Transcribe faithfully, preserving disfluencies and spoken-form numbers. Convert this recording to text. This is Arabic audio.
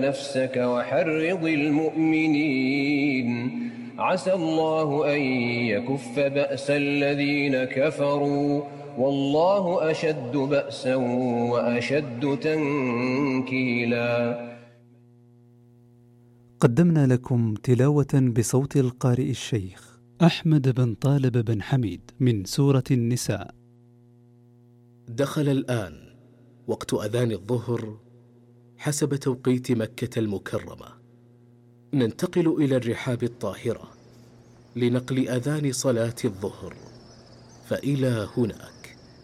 نفسك وحرض المؤمنين عسى الله أن يكف بأس الذين كفروا والله أشد بأسا وأشد تنكيلا. قدمنا لكم تلاوة بصوت القارئ الشيخ أحمد بن طالب بن حميد من سورة النساء. دخل الآن وقت أذان الظهر حسب توقيت مكة المكرمة. ننتقل إلى الرحاب الطاهرة لنقل أذان صلاة الظهر، فإلى هناك.